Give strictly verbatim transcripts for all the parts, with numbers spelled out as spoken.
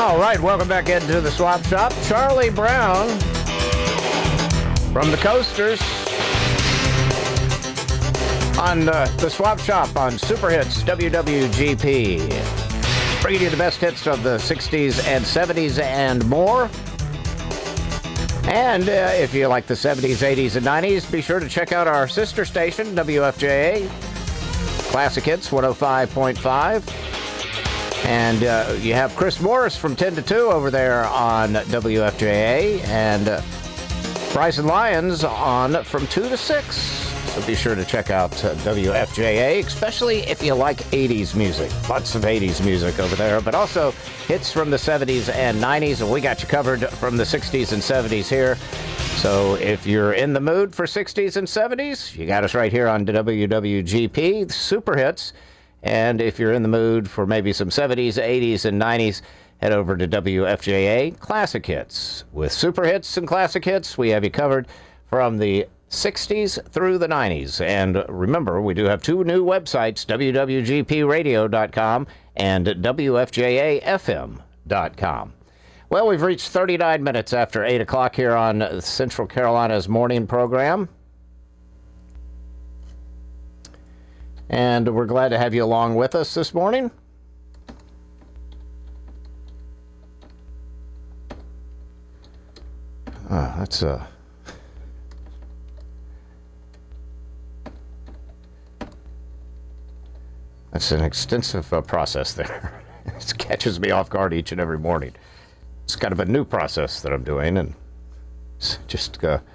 All right, welcome back into the Swap Shop. Charlie Brown from the Coasters on uh, the Swap Shop on Super Hits W W G P. Bringing you the best hits of the sixties and seventies and more. And uh, if you like the seventies, eighties, and nineties, be sure to check out our sister station, W F J A, Classic Hits one oh five point five. And uh, you have Chris Morris from ten to two over there on W F J A, and uh, Bryson Lyons on from two to six. So be sure to check out uh, W F J A, especially if you like eighties music. Lots of eighties music over there, but also hits from the seventies and nineties, and we got you covered from the sixties and seventies here. So if you're in the mood for sixties and seventies, you got us right here on W W G P, Super Hits. And if you're in the mood for maybe some seventies, eighties, and nineties, head over to W F J A Classic Hits. With Super Hits and Classic Hits, we have you covered from the sixties through the nineties. And remember, we do have two new websites, W W G P radio dot com and W F J A F M dot com. Well, we've reached thirty-nine minutes after eight o'clock here on Central Carolina's morning program. And we're glad to have you along with us this morning. Uh, that's a... That's an extensive uh, process there. It catches me off guard each and every morning. It's kind of a new process that I'm doing, and it's just... Uh,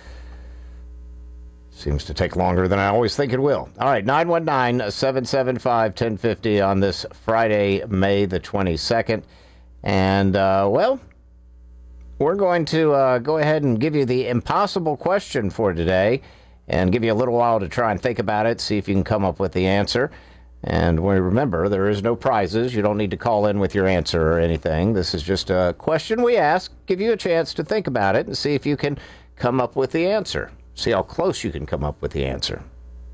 Seems to take longer than I always think it will. All right, nine one nine, seven seven five, one oh five oh on this Friday, May the twenty-second. And, uh, well, we're going to uh, go ahead and give you the impossible question for today and give you a little while to try and think about it, see if you can come up with the answer. And we remember, there is no prizes. You don't need to call in with your answer or anything. This is just a question we ask, give you a chance to think about it and see if you can come up with the answer. See how close you can come up with the answer.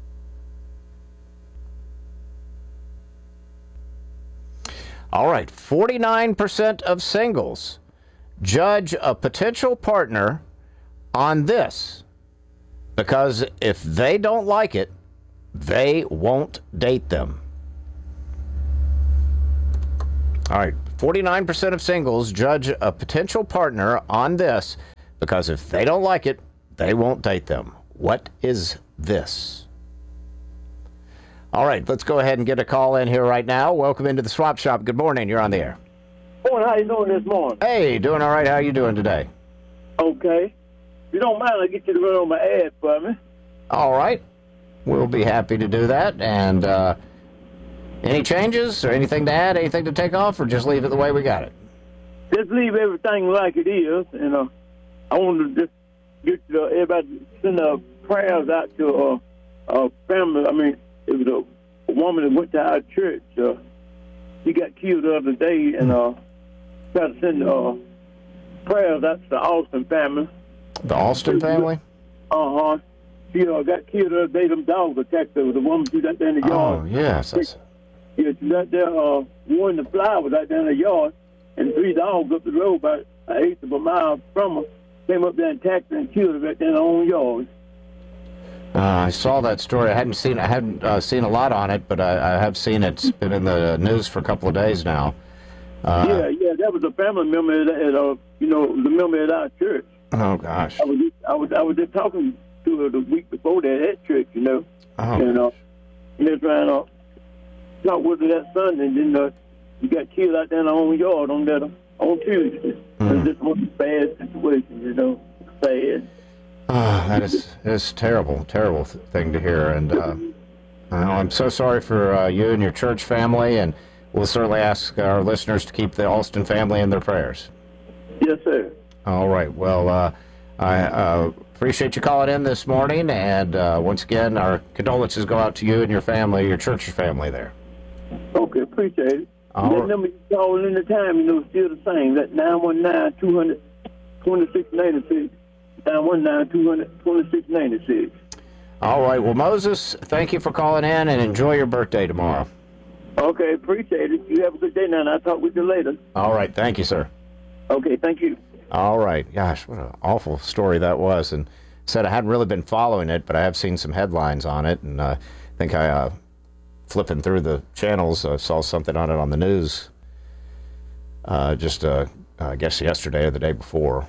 All right, forty-nine percent of singles judge a potential partner on this because if they don't like it, they won't date them. All right, forty-nine percent of singles judge a potential partner on this because if they don't like it, they won't date them. What is this? All right, let's go ahead and get a call in here right now. Welcome into the Swap Shop. Good morning. You're on the air. Morning. How you doing this morning? Hey, doing all right. How you doing today? Okay. If you don't mind, I'll get you to run on my ad for me. All right. We'll be happy to do that. And uh, any changes or anything to add, anything to take off, or just leave it the way we got it? Just leave everything like it is. And uh, I want to just get uh, everybody send uh, prayers out to uh, uh, family. I mean, it was a, a woman that went to our church. Uh, she got killed the other day, and uh, tried to send uh, prayers out to the Austin family. The Austin family? Uh-huh. She uh, got killed the other day. Them dogs attacked her. The woman, she got there in the yard. Oh, yes. That's... Yeah, she got there, uh, one of the flowers out there in the yard, and three dogs up the road about an eighth of a mile from her. Came up there and attacked her and killed her right there in her own yard. Uh, I saw that story. I hadn't seen I hadn't uh, seen a lot on it, but I, I have seen it. It's been in the news for a couple of days now. Uh, yeah, yeah, that was a family member at, at uh, you know, the member at our church. Oh gosh. I was just, I was I was just talking to her the week before that at church, you know, oh. and uh, and they're trying to talk with her that Sunday, and then uh, you got killed out there in her own yard on that. Uh, on Tuesday. Mm. It's just one bad situation, you know, sad. Oh, that is is terrible, terrible th- thing to hear. And uh, I'm so sorry for uh, you and your church family, and we'll certainly ask our listeners to keep the Alston family in their prayers. Yes, sir. All right. Well, uh, I uh, appreciate you calling in this morning, and uh, once again, our condolences go out to you and your family, your church family there. Okay, appreciate it. All that right. number you call in the time, you know, still the same. That nine one nine, two hundred, twenty-six ninety-six. nine one nine, two hundred, twenty-six ninety-six. All right. Well, Moses, thank you for calling in, and enjoy your birthday tomorrow. Okay, appreciate it. You have a good day now, and I'll talk with you later. All right. Thank you, sir. Okay, thank you. All right. Gosh, what an awful story that was. And said I hadn't really been following it, but I have seen some headlines on it. And uh, I think I, uh, flipping through the channels, uh, saw something on it on the news uh, just, uh, I guess, yesterday or the day before.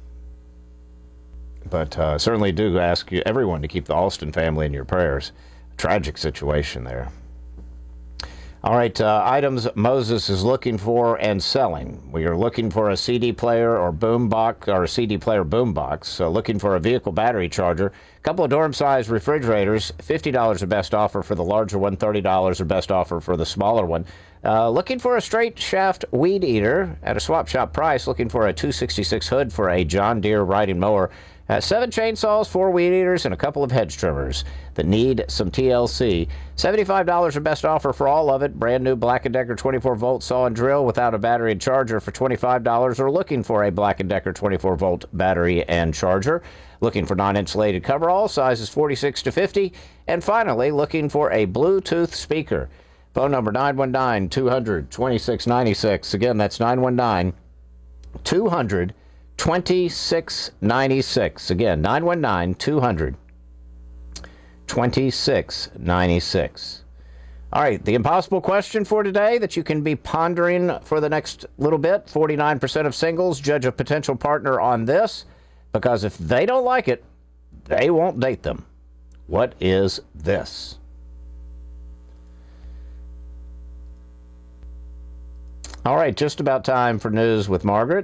But uh, certainly do ask you, everyone to keep the Alston family in your prayers. Tragic situation there. All right, uh, items Moses is looking for and selling. We are looking for a C D player or boom box, or a C D player boom box. So looking for a vehicle battery charger. A couple of dorm-sized refrigerators. fifty dollars the best offer for the larger one. thirty dollars the best offer for the smaller one. Uh, looking for a straight shaft weed eater at a swap shop price. Looking for a two sixty-six hood for a John Deere riding mower. Uh, seven chainsaws, four weed eaters, and a couple of hedge trimmers that need some T L C. seventy-five dollars the best offer for all of it. Brand new Black and Decker twenty-four volt saw and drill without a battery and charger for twenty-five dollars, or looking for a Black and Decker twenty-four volt battery and charger. Looking for non-insulated coverall, sizes forty-six to fifty. And finally, looking for a Bluetooth speaker. Phone number nine one nine, two hundred, twenty-six ninety-six. Again, that's nine one nine, two hundred, twenty-six ninety-six. Again, nine one nine, two hundred, twenty-six ninety-six. All right, the impossible question for today that you can be pondering for the next little bit. forty-nine percent of singles judge a potential partner on this because if they don't like it, they won't date them. What is this? All right, just about time for news with Margaret.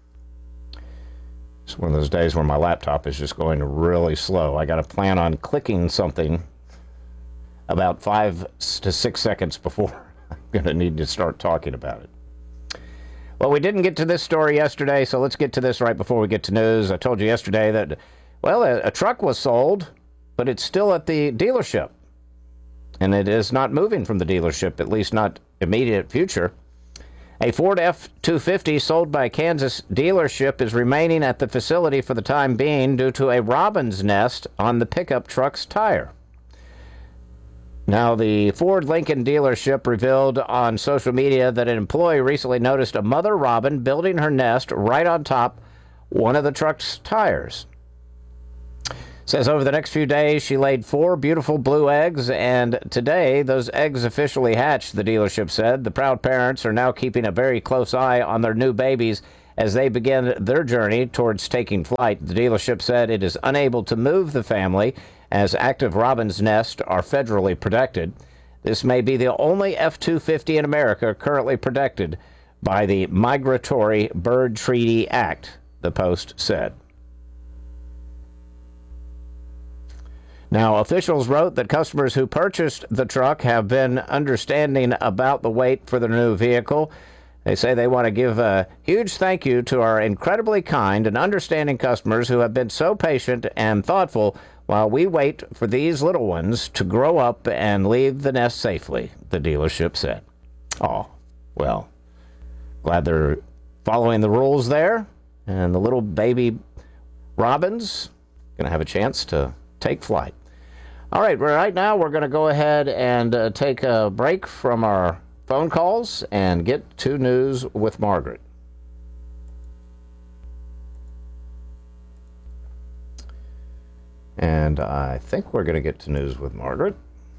It's one of those days where my laptop is just going really slow. I got to plan on clicking something about five to six seconds before I'm going to need to start talking about it. Well, we didn't get to this story yesterday, so let's get to this right before we get to news. I told you yesterday that, well, a, a truck was sold, but it's still at the dealership. And it is not moving from the dealership, at least not immediate future. A Ford F two fifty sold by a Kansas dealership is remaining at the facility for the time being due to a robin's nest on the pickup truck's tire. Now, the Ford Lincoln dealership revealed on social media that an employee recently noticed a mother robin building her nest right on top one of the truck's tires. Says over the next few days, she laid four beautiful blue eggs, and today those eggs officially hatched, the dealership said. The proud parents are now keeping a very close eye on their new babies as they begin their journey towards taking flight. The dealership said it is unable to move the family as active robin's nests are federally protected. This may be the only F two fifty in America currently protected by the Migratory Bird Treaty Act, the Post said. Now, officials wrote that customers who purchased the truck have been understanding about the wait for the new vehicle. They say they want to give a huge thank you to our incredibly kind and understanding customers who have been so patient and thoughtful while we wait for these little ones to grow up and leave the nest safely, the dealership said. Oh, well, glad they're following the rules there, and the little baby robins going to have a chance to take flight. All right, right now we're going to go ahead and uh, take a break from our phone calls and get to news with Margaret. And I think we're going to get to news with Margaret.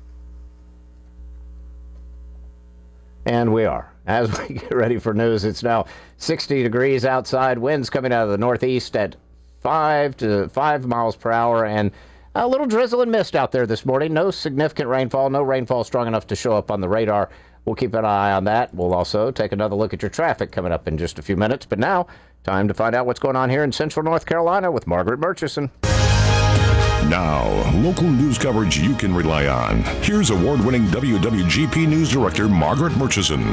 And we are. As we get ready for news, it's now sixty degrees outside, winds coming out of the northeast at five to five miles per hour, and a little drizzle and mist out there this morning. No significant rainfall, no rainfall strong enough to show up on the radar. We'll keep an eye on that. We'll also take another look at your traffic coming up in just a few minutes. But now, time to find out what's going on here in Central North Carolina with Margaret Murchison. Now, local news coverage you can rely on. Here's award-winning W W G P News Director Margaret Murchison.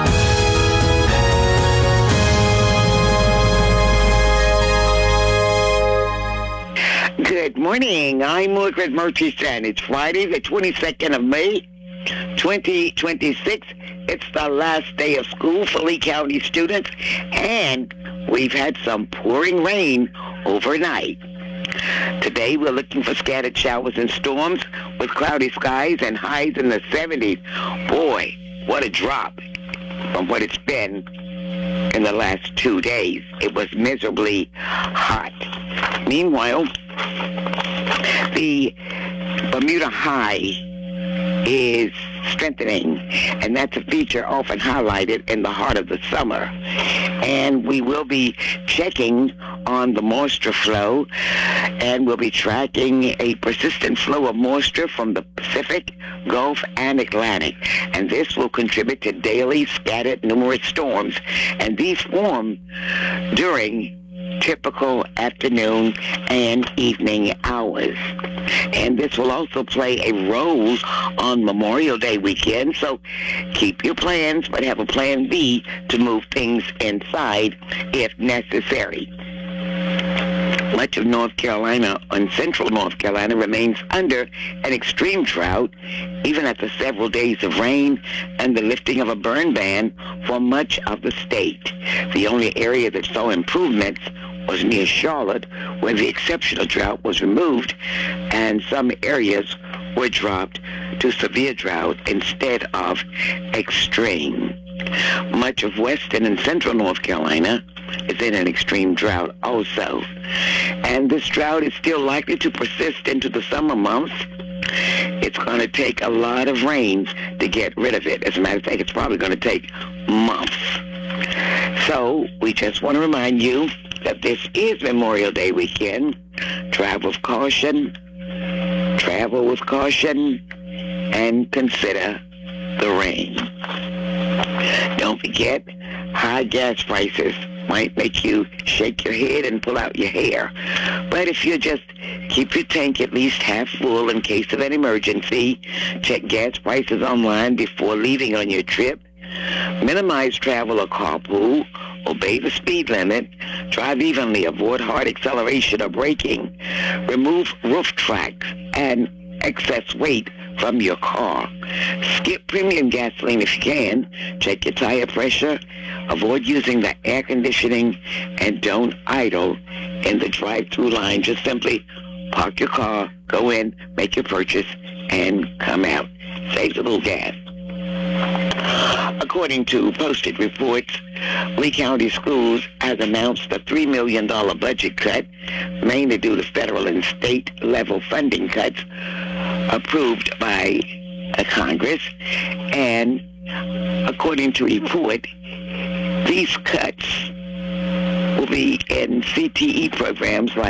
Good morning. I'm Margaret Murchison. It's Friday, the twenty-second of May, twenty twenty-six. It's the last day of school for Lee County students, and we've had some pouring rain overnight. Today, we're looking for scattered showers and storms with cloudy skies and highs in the seventies. Boy, what a drop from what it's been in the last two days. It was miserably hot. Meanwhile, the Bermuda High is strengthening, and that's a feature often highlighted in the heart of the summer. And we will be checking on the moisture flow, and we'll be tracking a persistent flow of moisture from the Pacific, Gulf, and Atlantic. And this will contribute to daily scattered numerous storms, and these form during typical afternoon and evening hours. And this will also play a role on Memorial Day weekend, so keep your plans, but have a plan B to move things inside if necessary. Much of North Carolina and central North Carolina remains under an extreme drought, even after several days of rain and the lifting of a burn ban for much of the state. The only area that saw improvements was near Charlotte, where the exceptional drought was removed, and some areas were dropped to severe drought instead of extreme. Much of western and central North Carolina is in an extreme drought also. And this drought is still likely to persist into the summer months. It's going to take a lot of rains to get rid of it. As a matter of fact, it's probably going to take months. So we just want to remind you that this is Memorial Day weekend. Travel with caution, travel with caution, and consider the rain. Don't forget, high gas prices might make you shake your head and pull out your hair. But if you just keep your tank at least half full in case of an emergency, check gas prices online before leaving on your trip, minimize travel or carpool, obey the speed limit, drive evenly, avoid hard acceleration or braking, remove roof tracks and excess weight from your car. Skip premium gasoline if you can. Check your tire pressure. Avoid using the air conditioning, and don't idle in the drive-through line. Just simply park your car, go in, make your purchase, and come out. Saves a little gas. According to posted reports, Lee County Schools has announced a three million dollars budget cut, mainly due to federal and state level funding cuts approved by uh, Congress. And according to report, these cuts will be in C T E programs like